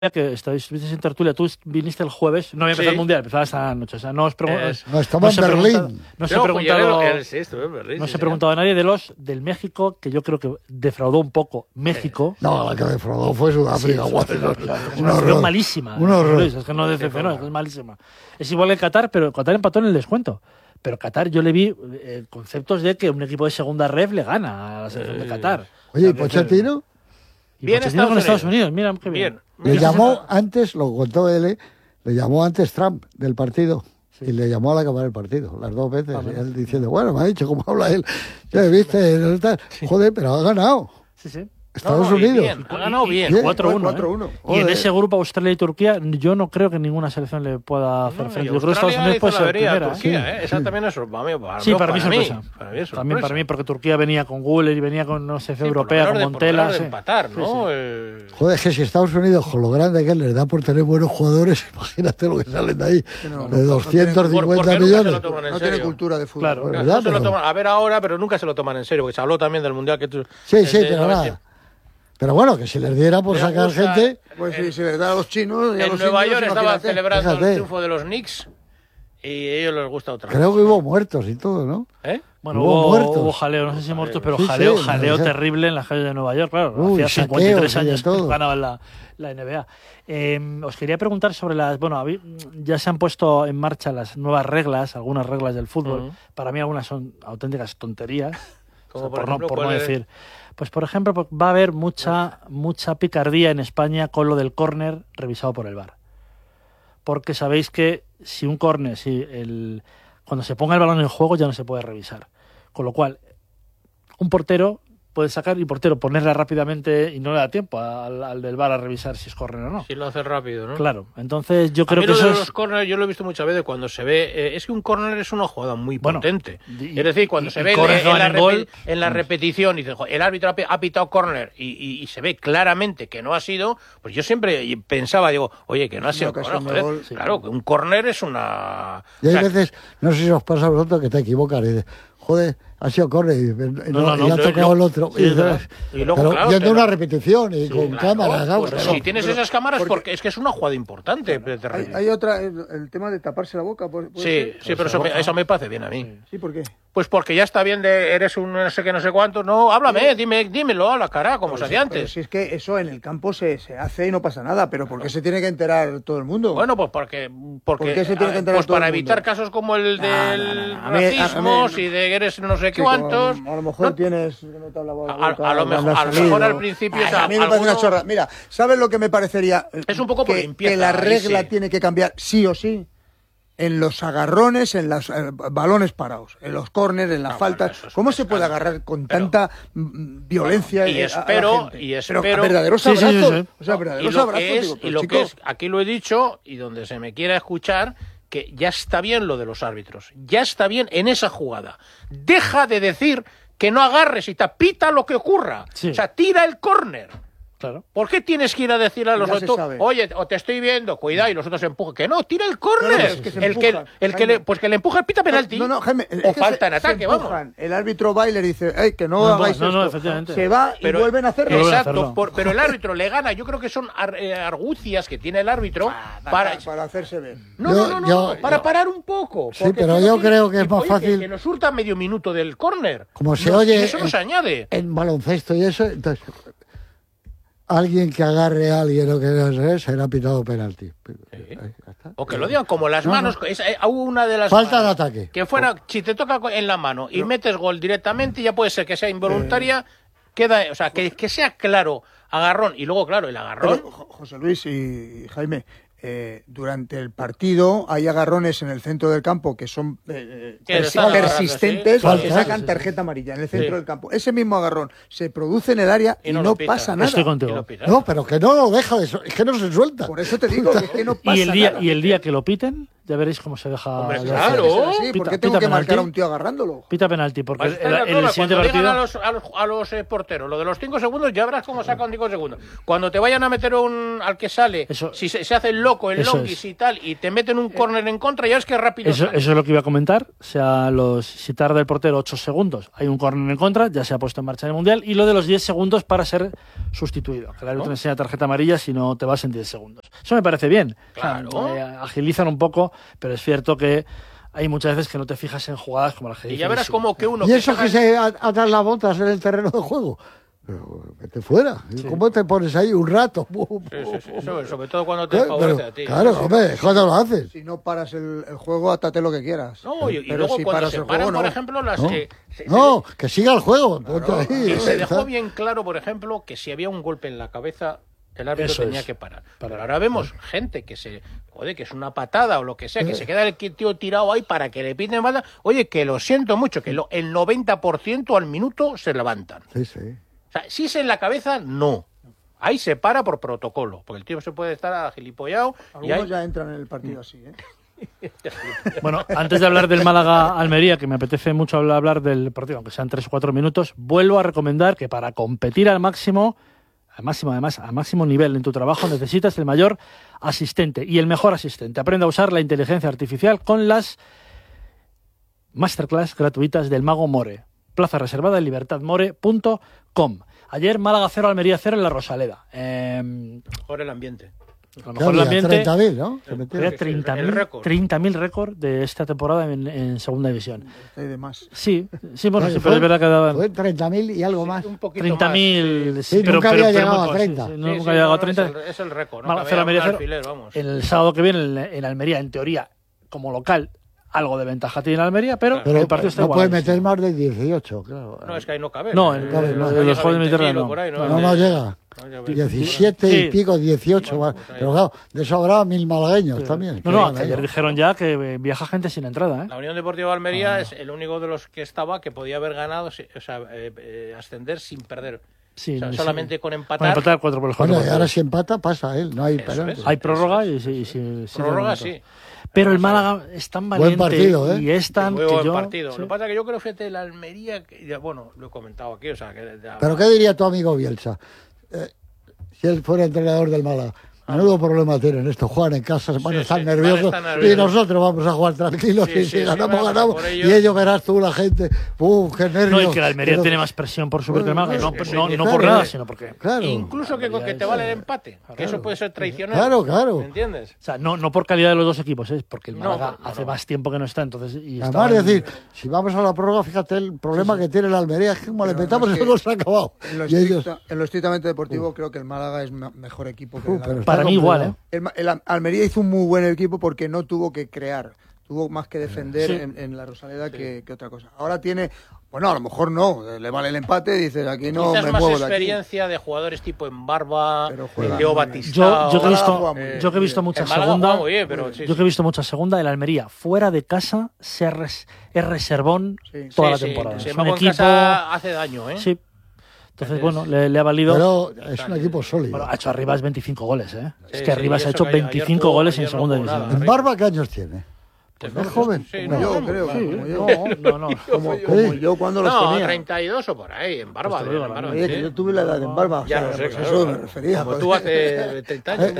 que estuviste en tertulia, tú viniste el jueves, no había empezado el Mundial, empezaba esta noche, o sea, no os no, estamos en Berlín. No os he preguntado a nadie del México, que yo creo que defraudó un poco México. No, la que defraudó fue Sudáfrica. Una malísima. Es que no decepcionó, es malísima. Es igual que Qatar, pero Qatar empató en el descuento. Pero Qatar yo le vi conceptos de que un equipo de segunda ref le gana a la selección de Qatar. Oye, ¿y Pochettino? Bien Estados Unidos, mira qué bien. Le llamó antes, lo contó él, le llamó antes Trump del partido. Sí. Y le llamó al acabar el partido, las 2 veces. Y él diciendo, bueno, me ha dicho cómo habla él. Ya viste, joder, pero ha ganado. Sí. Estados Unidos. Bien, ha ganado bien. 4-1. Y en ese grupo Australia y Turquía, yo no creo que ninguna selección le pueda hacer frente. Yo creo que Estados Unidos puede ser primera. Turquía, Esa también es sorpresa. Sí, para mí sorpresa. También para mí, porque Turquía venía con Guller y venía con europea, con Montela. Empatar, ¿no? Joder, es que si Estados Unidos, con lo grande que les da por tener buenos jugadores, imagínate lo que salen de ahí. De 250 millones. No tiene cultura de fútbol. Claro. No se lo toman, a ver ahora, pero nunca se lo toman en serio, porque se habló también del Mundial que tú... Sí, pero nada. Pero bueno, que si les diera por sacar gente... Pues si se les da a los chinos... En Nueva York estaban celebrando el triunfo de los Knicks y a ellos les gusta otra cosa. Creo que hubo muertos y todo, ¿no? Bueno, hubo jaleo, no sé si muertos, pero jaleo terrible en las calles de Nueva York, claro. Hacía 53 años que ganaban la NBA. Os quería preguntar sobre las... Bueno, ya se han puesto en marcha las nuevas reglas, algunas reglas del fútbol. Para mí algunas son auténticas tonterías, como por no decir... Pues, por ejemplo, va a haber mucha picardía en España con lo del córner revisado por el VAR. Porque sabéis que si un córner, cuando se ponga el balón en juego ya no se puede revisar. Con lo cual, un portero puede sacar y ponerla rápidamente y no le da tiempo al del VAR a revisar si es córner o no. Si lo hace rápido, ¿no? Claro, entonces yo creo que eso los córneres yo lo he visto muchas veces cuando se ve... es que un córner es una jugada muy potente. Es decir, cuando se ve en la repetición y dice, el árbitro ha pitado córner y se ve claramente que no ha sido, pues yo siempre pensaba, digo, oye, que no ha sido córner, joder. Claro, que un córner es una... Y hay veces, no sé si os pasa a vosotros, que te equivocas y dices, joder, ha sido córner y ha tocado el otro. Y luego, claro, viendo una repetición y con cámaras. Pues si tienes esas cámaras, porque es que es una jugada importante. Hay otra, el tema de taparse la boca. Sí, pero eso me parece bien a mí. ¿Sí? ¿Por qué? Pues porque ya está bien eres un no sé qué, no sé cuánto. No, háblame, dímelo a la cara, como se hacía antes. Si es que eso en el campo se hace y no pasa nada, pero ¿por qué se tiene que enterar todo el mundo? Bueno, pues porque ¿Por qué se tiene que enterar todo el mundo? Para evitar casos como el del racismo, y de eres no sé cuántos. A lo mejor tienes... A lo mejor al principio... A mí me parece una chorra. Mira, ¿sabes lo que me parecería? Es un poco por limpieza. Que la regla tiene que cambiar sí o sí. En los agarrones, en los balones parados, en los córners, en las faltas. ¿Cómo se puede agarrar con tanta violencia? Y espero... verdaderos abrazos. O sea, verdaderos abrazos. Y lo que es, aquí lo he dicho, y donde se me quiera escuchar, que ya está bien lo de los árbitros. Ya está bien en esa jugada. Deja de decir que no agarres y pita lo que ocurra. O sea, tira el córner. Claro. ¿Por qué tienes que ir a decirle a los otros, oye, o te estoy viendo, cuidado, y los otros empujan? Que no, tira el córner. Que le empuja, pita penalti. No, Jaime, o falta en ataque, vamos. El árbitro va y le dice, que no hagáis esto. No, efectivamente. Se va y vuelven a hacerlo. Exacto, pero el árbitro le gana. Yo creo que son argucias que tiene el árbitro para hacerse ver. No, para parar un poco. Sí, pero yo creo que es más fácil... Que nos hurta medio minuto del córner. Como se oye... Eso nos añade. En baloncesto y eso, entonces... Alguien que agarre a alguien o que no sé, será pitado penalti. Sí. O que lo digan como las manos. Hubo una de las falta de ataque. Que fuera, si te toca en la mano y metes gol directamente, ya puede ser que sea involuntaria, queda, o sea, que sea claro, agarrón. Y luego, claro, el agarrón. Pero, José Luis y Jaime, durante el partido hay agarrones en el centro del campo que son persistentes, que sacan tarjeta amarilla en el centro del campo. Ese mismo agarrón se produce en el área y no pasa nada. Estoy contigo. No, pero que no lo deja, es que no se suelta. Por eso te digo, es que no pasa nada. Y el día que lo piten, Ya veréis cómo se deja. Hombre, de claro. hacer. Sí, ¿por qué tengo que marcar a un tío agarrándolo? Pita penalti, porque Pues el siguiente cuando partido. digan a los porteros lo de los 5 segundos, ya verás cómo sacan 5 segundos. Cuando te vayan a meter al que sale, Eso, si se hace el loco, el longuis y tal, y te meten un córner en contra, ya es que rápido Eso sale. es lo que iba a comentar. Si tarda el portero 8 segundos, hay un córner en contra, ya se ha puesto en marcha en el Mundial. Y lo de los 10 segundos para ser sustituido. Que el árbitro te enseña tarjeta amarilla si no te vas en 10 segundos. Eso me parece bien. Claro. O sea, agilizan un poco, pero es cierto que hay muchas veces que no te fijas en jugadas como las que Y dices. ya verás como que uno... Y eso que se atan las botas en el terreno de juego. Pero vete fuera. Sí. ¿Cómo te pones ahí un rato? Sí. Sobre todo cuando te favorece a ti. Claro, hombre, ¿cuándo lo haces? Si no paras el juego, atate lo que quieras. No, y Pero luego si cuando paras se el paran, juego, por no. ejemplo, las... No, que siga el juego. Ponte ahí, Y se está. dejó bien claro, por ejemplo, que si había un golpe en la cabeza, el árbitro Eso tenía es. que parar. Pero ahora vemos gente que que es una patada o lo que sea, que se queda el tío tirado ahí para que le piten mata. Oye, que lo siento mucho, que el 90% al minuto se levantan. Sí, sí. O sea, si es en la cabeza, no. Ahí se para por protocolo, porque el tío se puede estar agilipollado. Y Algunos ahí... ya entran en el partido así, ¿eh? Bueno, antes de hablar del Málaga-Almería, que me apetece mucho hablar del partido, aunque sean 3 o 4 minutos, vuelvo a recomendar que para competir al máximo nivel en tu trabajo, necesitas el mayor asistente y el mejor asistente. Aprende a usar la inteligencia artificial con las masterclass gratuitas del Mago More. Plaza reservada en libertadmore.com. Ayer Málaga 0, Almería 0 en la Rosaleda. Mejor el ambiente. A lo mejor el ambiente... 30.000, ¿no? Se metieron. Había 30.000 récord de esta temporada en segunda división. Hay de más. Sí, bueno, sí, pero es verdad que daban... Fue 30.000 y algo más. Un poquito 30.000, más, sí, nunca había llegado a 30. Nunca había llegado a 30. Es el récord, ¿no? Málaga Que 0, había Almería un 0. alfiler, vamos. El sábado que viene en Almería, en teoría, como local, algo de ventaja tiene Almería, pero el partido está no igual. puede meter más de 18, claro. No, es que ahí no cabe. No, en los Juegos Mediterráneos No llega. 17 y Sí. pico, 18 más. Pero claro, de eso habrá 1.000 malagueños también. No, que ayer dijeron ya que viaja gente sin entrada, ¿eh? La Unión Deportiva de Almería es el único de los que estaba que podía haber ganado, o sea, ascender sin perder. Sí, O sea, sí. solamente con Con empatar. empatar 4 por los 4. Bueno, y ahora si empata, pasa él. No hay Eso penalti. es. Hay prórroga y sí. Prórroga, sí. Pero el Málaga es tan valiente partido, ¿eh? y es tan Muy que buen yo... partido. sí. Lo que pasa es que yo creo, fíjate, la Almería, bueno, lo he comentado aquí, o sea, que... Pero ¿qué diría tu amigo Bielsa? Si él fuera entrenador del Málaga. Menudo problema tienen esto, juegan en casa, van a estar nerviosos y nosotros vamos a jugar tranquilos y si ganamos, ganamos. Y ellos verás tú, la gente, qué nervios. No, y que la Almería tiene más presión por subir que el Málaga, no por nada, sino porque... Claro. Incluso que te vale el empate, que eso puede ser traicionero. Claro. ¿Me entiendes? O sea, no por calidad de los dos equipos, es porque el Málaga hace más tiempo que no está, entonces... Y además, es decir, si vamos a la prórroga, fíjate el problema que tiene la Almería, es que como le petamos, eso no se ha acabado. En lo estrictamente deportivo, creo que el Málaga es mejor equipo que el Almería. Para mí igual, ¿eh? El Almería hizo un muy buen equipo porque no tuvo que crear, tuvo más que defender en la Rosaleda que otra cosa. Ahora tiene, bueno, a lo mejor no, le vale el empate, dices, aquí no quizás me más muevo de aquí. experiencia de jugadores tipo Embarba, Pero juega Leo muy Batista. Yo que he visto mucha segunda, yo que he visto mucha segunda, el Almería fuera de casa es reservón toda la temporada. Sí, es un equipo casa hace daño, ¿eh? Sí. Entonces, bueno, le ha valido... Pero es un equipo sólido. Bueno, ha hecho Arribas 25 goles, ¿eh? Sí, es que Arribas ha hecho 25 goles en segunda división. ¿En Barba qué años tiene? Pues es joven. Sí, Como yo, creo. No. Como yo cuando los tenía. 32 o por ahí, en Barba. Oye, que yo tuve la edad en Barba. Ya lo sé, pues claro, eso claro. me refería. Como tú hace 30 años.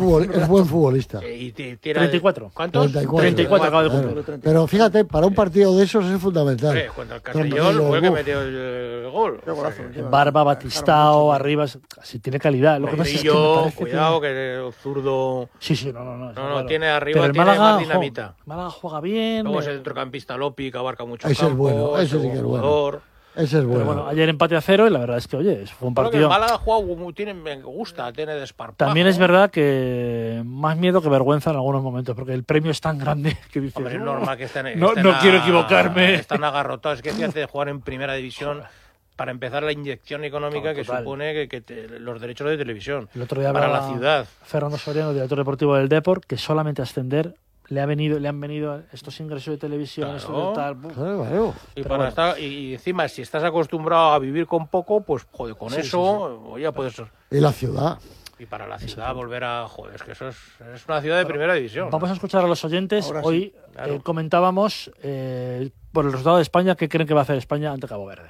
Es buen futbolista. Y 34. ¿Cuántos? 34 acaba de cumplir. Pero fíjate, para un partido de esos es fundamental. Cuando el Castellón fue el que metió el gol. Barba, Batistao, Arribas, sí tiene calidad. Lo que pasa es que me parece cuidado, que el zurdo... Sí, no. No, tiene arriba, Pero el tiene Málaga, más dinamita. Málaga juega bien. Luego es el centrocampista Lopi, que abarca mucho Ese campo. es bueno, ese sí que es bueno. Ese es bueno. Pero bueno, ayer empate a 0 y la verdad es que, oye, fue un Creo que partido... el Málaga me gusta, tiene desparpajo. También es verdad que más miedo que vergüenza en algunos momentos, porque el premio es tan grande que dices... Hombre, es normal que no quiero equivocarme. Están agarrotados. Es que fíjate, jugar en primera división... Para empezar, la inyección económica que supone los derechos de televisión el otro día para la ciudad. Fernando Soriano, director deportivo del Depor, que solamente ascender le han venido estos ingresos de televisión, Claro. esto de tal. Claro. Y encima, si estás acostumbrado a vivir con poco, pues joder, con eso ya puedes... Y la ciudad. Y para la ciudad volver a... Joder, es que eso es una ciudad de primera división. Vamos a escuchar a los oyentes. Ahora Hoy sí, claro. Comentábamos por el resultado de España, qué creen que va a hacer España ante Cabo Verde.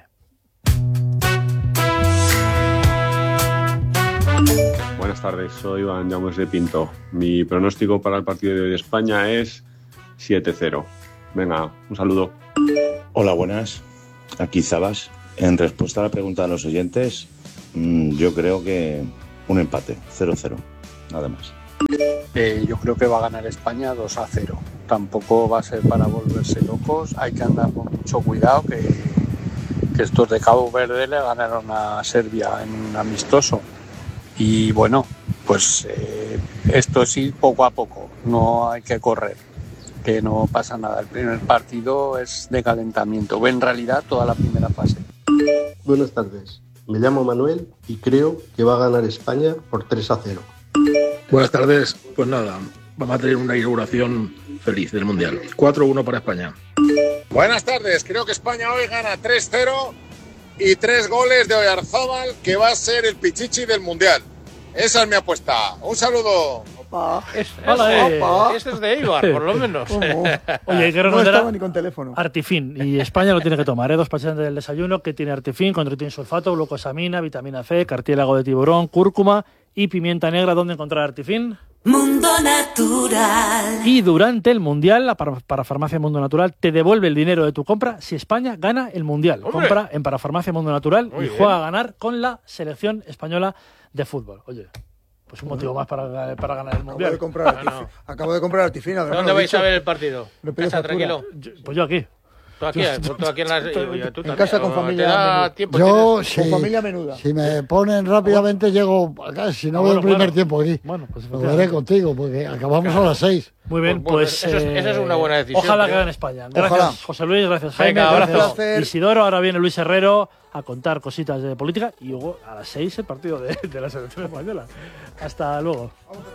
Buenas tardes, soy Iván Llamas de Pinto. Mi pronóstico para el partido de hoy de España es 7-0. Venga, un saludo. Hola, buenas. Aquí Zabas. En respuesta a la pregunta de los oyentes, yo creo que un empate, 0-0, nada más. Yo creo que va a ganar España 2-0. Tampoco va a ser para volverse locos. Hay que andar con mucho cuidado, que estos de Cabo Verde le ganaron a Serbia en un amistoso. Y bueno, pues esto es ir poco a poco, no hay que correr, que no pasa nada. El primer partido es de calentamiento, en realidad toda la primera fase. Buenas tardes, me llamo Manuel y creo que va a ganar España por 3-0. Buenas tardes, pues nada, vamos a tener una inauguración feliz del Mundial. 4-1 para España. Buenas tardes, creo que España hoy gana 3-0 y 3 goles de Oyarzábal, que va a ser el pichichi del Mundial. Esa es mi apuesta. Un saludo. Este es de Eibar, por lo menos. Oye, hay que No recordar estaba ni con teléfono. Artifin, y España lo tiene que tomar, 2 pastillas del desayuno que tiene Artifin, contiene sulfato, glucosamina, vitamina C, cartílago de tiburón, cúrcuma y pimienta negra. ¿Dónde encontrar Artifin? Mundo Natural. Y durante el Mundial, para Farmacia Mundo Natural te devuelve el dinero de tu compra si España gana el Mundial. ¡Hombre! Compra en Parafarmacia Mundo Natural Muy y bien. juega a ganar con la selección española de fútbol. Oye, pues un motivo más para ganar el Mundial. Acabo de comprar Artifina. ¿Dónde vais a ver el partido? Me pido ¿Casa, factura. tranquilo? Pues yo aquí. Tú aquí en las... tú En casa con familia ¿Te da menuda. tiempo? Yo, ¿Tienes? si, familia menuda. si me ponen rápidamente, llego acá. Si no veo el primer tiempo aquí, Bueno, pues lo veré contigo, porque acabamos a las 6. Muy bien, Pues, pues... esa es una buena decisión. Ojalá que creo. gane España. Gracias, Ojalá. José Luis, gracias, Jaime, Venga, gracias, abrazo. Isidoro. Ahora viene Luis Herrero a contar cositas de política y luego a las 6 el partido de la selección española. Hasta luego.